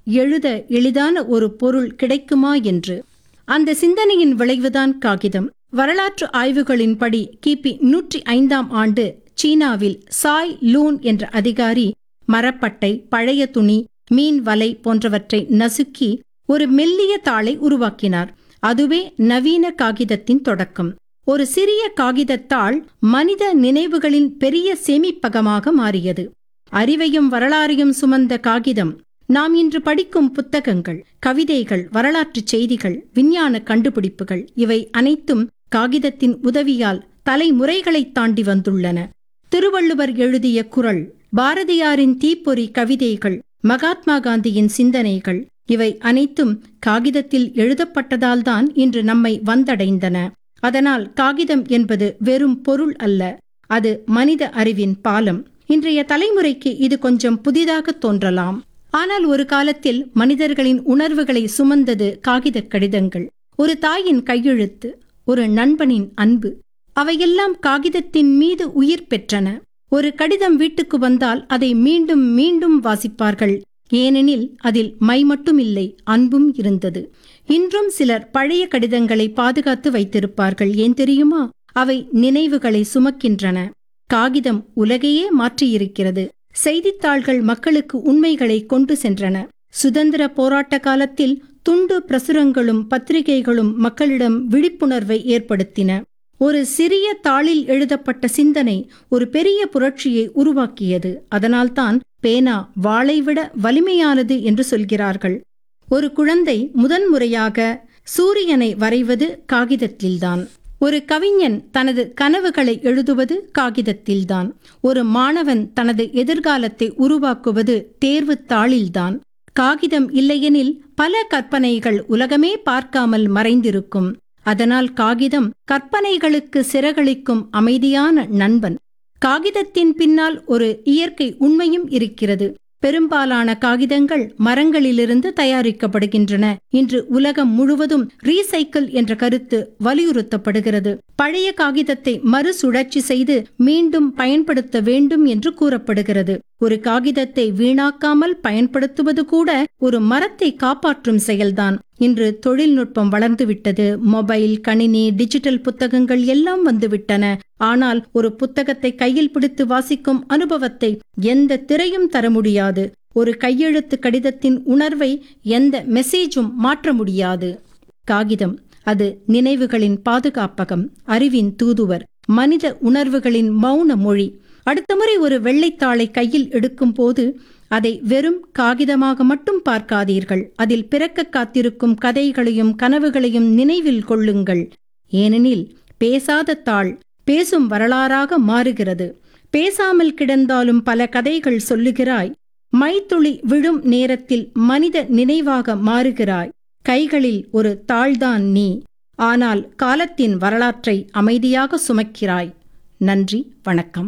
எழுத எளிதான ஒரு பொருள் கிடைக்குமா என்று. அந்த சிந்தனையின் விளைவுதான் காகிதம். வரலாற்று ஆய்வுகளின்படி கிபி 105ஆம் ஆண்டு சீனாவில் சாய் லூன் என்ற அதிகாரி மரப்பட்டை, பழைய துணி, மீன் வலை போன்றவற்றை நசுக்கி ஒரு மெல்லிய தாளை உருவாக்கினார். அதுவே நவீன காகிதத்தின் தொடக்கம். ஒரு சிறிய காகிதத்தாள் மனித நினைவுகளின் பெரிய சேமிப்பகமாக மாறியது. அறிவையும் வரலாறையும் சுமந்த காகிதம் நாம் இன்று படிக்கும் புத்தகங்கள், கவிதைகள், வரலாற்றுச் செய்திகள், விஞ்ஞான கண்டுபிடிப்புகள் இவை அனைத்தும் காகிதத்தின் உதவியால் தலைமுறைகளைத் தாண்டி வந்துள்ளன. திருவள்ளுவர் எழுதிய குறள், பாரதியாரின் தீப்பொறி கவிதைகள், மகாத்மா காந்தியின் சிந்தனைகள் இவை அனைத்தும் காகிதத்தில் எழுதப்பட்டதால்தான் இன்று நம்மை வந்தடைந்தன. அதனால் காகிதம் என்பது வெறும் பொருள் அல்ல, அது மனித அறிவின் பாலம். இன்றைய தலைமுறைக்கு இது கொஞ்சம் புதிதாக தோன்றலாம். ஆனால் ஒரு காலத்தில் மனிதர்களின் உணர்வுகளை சுமந்தது காகித கடிதங்கள். ஒரு தாயின் கையெழுத்து, ஒரு நண்பனின் அன்பு, அவையெல்லாம் காகிதத்தின் மீது உயிர் பெற்றன. ஒரு கடிதம் வீட்டுக்கு வந்தால் அதை மீண்டும் மீண்டும் வாசிப்பார்கள். ஏனெனில் அதில் மை மட்டுமில்லை, அன்பும் இருந்தது. இன்றும் சிலர் பழைய கடிதங்களை பாதுகாத்து வைத்திருப்பார்கள். ஏன் தெரியுமா? அவை நினைவுகளை சுமக்கின்றன. காகிதம் உலகையே மாற்றியிருக்கிறது. செய்தித்தாள்கள் மக்களுக்கு உண்மைகளை கொண்டு சென்றன. சுதந்திர போராட்ட காலத்தில் துண்டு பிரசுரங்களும் பத்திரிகைகளும் மக்களிடம் விழிப்புணர்வை ஏற்படுத்தின. ஒரு சிறிய தாளில் எழுதப்பட்ட சிந்தனை ஒரு பெரிய புரட்சியை உருவாக்கியது. அதனால்தான் பேனா வாளைவிட வலிமையானது என்று சொல்கிறார்கள். ஒரு குழந்தை முதன்முறையாக சூரியனை வரைவது காகிதத்தில்தான். ஒரு கவிஞன் தனது கனவுகளை எழுதுவது காகிதத்தில்தான். ஒரு மாணவன் தனது எதிர்காலத்தை உருவாக்குவது தேர்வுத் தாளில்தான். காகிதம் இல்லையெனில் பல கற்பனைகள் உலகமே பார்க்காமல் மறைந்திருக்கும். அதனால் காகிதம் கற்பனைகளுக்கு சிறகளிக்கும் அமைதியான நண்பன். காகிதத்தின் பின்னால் ஒரு இயற்கை உண்மையும் இருக்கிறது. பெரும்பாலான காகிதங்கள் மரங்களிலிருந்து தயாரிக்கப்படுகின்றன. இன்று உலகம் முழுவதும் ரீசைக்கிள் என்ற கருத்து வலியுறுத்தப்படுகிறது. பழைய காகிதத்தை மறுசுழற்சி செய்து மீண்டும் பயன்படுத்த வேண்டும் என்று கூறப்படுகிறது. ஒரு காகிதத்தை வீணாக்காமல் பயன்படுத்துவது கூட ஒரு மரத்தை காப்பாற்றும் செயல்தான். இன்று தொழில்நுட்பம் வளர்ந்துவிட்டது. மொபைல், கணினி, டிஜிட்டல் புத்தகங்கள் எல்லாம் வந்துவிட்டன. ஆனால் ஒரு புத்தகத்தை கையில் பிடித்து வாசிக்கும் அனுபவத்தை எந்த திரையும் தர முடியாது. ஒரு கையெழுத்து கடிதத்தின் உணர்வை எந்த மெசேஜும் மாற்ற முடியாது. காகிதம் அது நினைவுகளின் பாதுகாப்பகம், அறிவின் தூதுவர், மனித உணர்வுகளின் மௌன மொழி. அடுத்த முறை ஒரு வெள்ளைத்தாளை கையில் எடுக்கும் போது அதை வெறும் காகிதமாக மட்டும் பார்க்காதீர்கள். அதில் பிறக்க காத்திருக்கும் கதைகளையும் கனவுகளையும் நினைவில் கொள்ளுங்கள். ஏனெனில் பேசாத தாள் பேசும் வரலாறாக மாறுகிறது. பேசாமல் கிடந்தாலும் பல கதைகள் சொல்லுகிறாய். மைத்துளி விழும் நேரத்தில் மனித நினைவாக மாறுகிறாய். கைகளில் ஒரு தாள்தான் நீ. ஆனால் காலத்தின் வரலாற்றை அமைதியாக சுமக்கிறாய். நன்றி, வணக்கம்.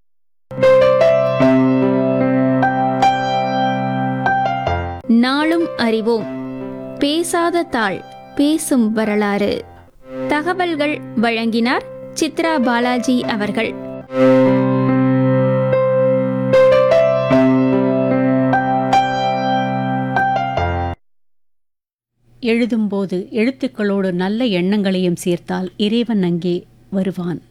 நாளும் அறிவோம். பேசாத தாள் பேசும் வரலாறு. தகவல்கள் வழங்கினார் சித்ரா பாலாஜி அவர்கள். எழுதும்போது எழுத்துக்களோடு நல்ல எண்ணங்களையும் சேர்த்தால் இறைவன் அங்கே வருவான்.